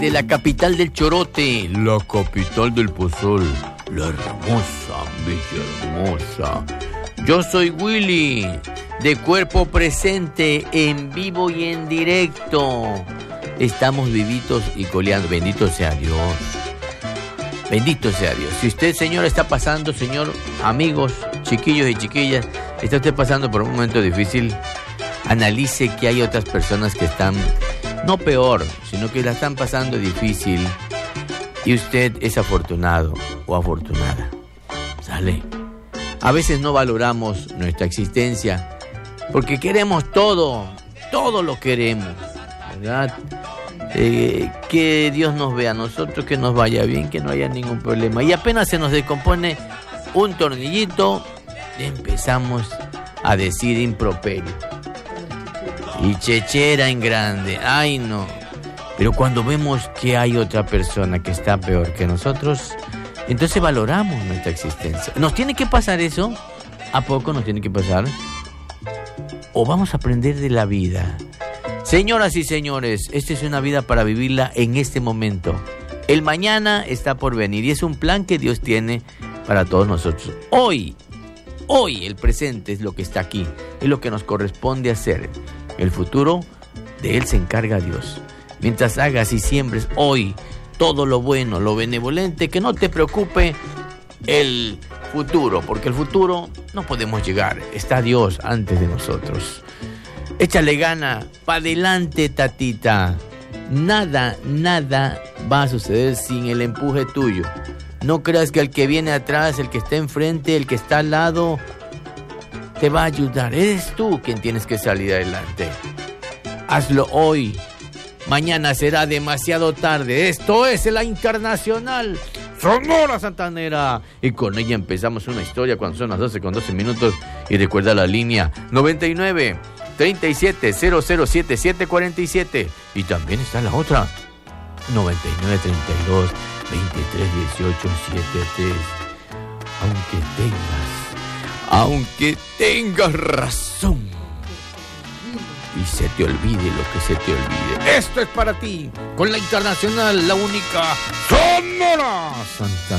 de la capital del chorote, la capital del pozol, la hermosa Villa Hermosa. Yo soy Willy, de cuerpo presente, en vivo y en directo. Estamos vivitos y coleando. Bendito sea Dios. Bendito sea Dios. Si usted, señor, está pasando, señor, amigos, chiquillos y chiquillas, está usted pasando por un momento difícil, analice que hay otras personas que están, no peor, sino que la están pasando difícil y usted es afortunado o afortunada. ¿Sale? A veces no valoramos nuestra existencia porque queremos todo lo queremos, ¿verdad? Que Dios nos vea a nosotros, que nos vaya bien, que no haya ningún problema. Y apenas se nos descompone un tornillito, empezamos a decir improperio. Y chechera en grande, ay no. Pero cuando vemos que hay otra persona que está peor que nosotros, entonces valoramos nuestra existencia. ¿Nos tiene que pasar eso? ¿A poco nos tiene que pasar? ¿O vamos a aprender de la vida? Señoras y señores, esta es una vida para vivirla en este momento. El mañana está por venir y es un plan que Dios tiene para todos nosotros. Hoy, el presente es lo que está aquí, es lo que nos corresponde hacer. El futuro, de él se encarga Dios. Mientras hagas y siembres hoy todo lo bueno, lo benevolente, que no te preocupe el futuro, porque el futuro no podemos llegar, está Dios antes de nosotros. Échale gana, pa' adelante, tatita. Nada va a suceder sin el empuje tuyo. No creas que el que viene atrás, el que está enfrente, el que está al lado, te va a ayudar. Eres tú quien tienes que salir adelante. Hazlo hoy. Mañana será demasiado tarde. Esto es la Internacional Sonora Santanera. Y con ella empezamos una historia cuando son las 12:12. Y recuerda la línea 99 37 0077 47. Y también está la otra 99 32 23 18 73. Aunque tengas razón y se te olvide lo que se te olvide, esto es para ti, con la Internacional, la única Sonora Santanera.